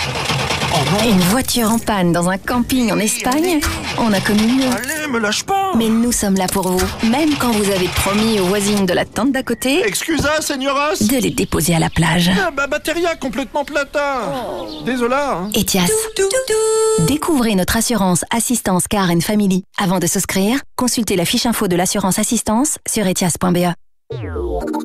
Oh non. Une voiture en panne dans un camping en Espagne? On a connu mieux. Allez, me lâche pas. Mais nous sommes là pour vous, même quand vous avez promis aux voisines de la tente d'à côté Excusa, señoras. de les déposer à la plage. Ah, bah, batteria complètement plata. Désolá. Hein. Etias. Découvrez notre assurance Assistance Car and Family. Avant de souscrire, consultez la fiche info de l'assurance assistance sur etias.be.